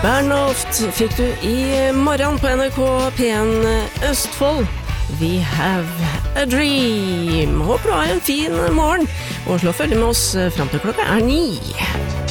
Bernhoft fikk du I morgen på NRK P1 Østfold. We have a dream. Håper du har en fin morgen, og slå følge med oss frem til klokka 9.